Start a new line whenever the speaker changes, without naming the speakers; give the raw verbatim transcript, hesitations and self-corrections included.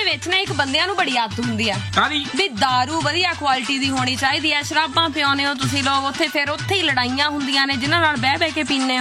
ਵਿੱਚ ਨਾ ਇੱਕ ਬੰਦਿਆਂ ਨੂੰ ਬੜੀ ਆਦਤ ਹੁੰਦੀ ਆ
ਕਾਹਦੀ
ਵੀ ਦਾਰੂ ਵਧੀਆ ਕੁਆਲਿਟੀ ਦੀ ਹੋਣੀ ਚਾਹੀਦੀ ਆ। ਸ਼ਰਾਬਾਂ ਪਿਆਉਂਦੇ ਹੋ ਤੁਸੀਂ ਲੋਕ ਉੱਥੇ, ਫਿਰ ਉੱਥੇ ਹੀ ਲੜਾਈਆਂ ਹੁੰਦੀਆਂ ਨੇ ਜਿਨ੍ਹਾਂ ਨਾਲ ਬਹਿ ਬਹਿ ਕੇ ਪੀਂਦੇ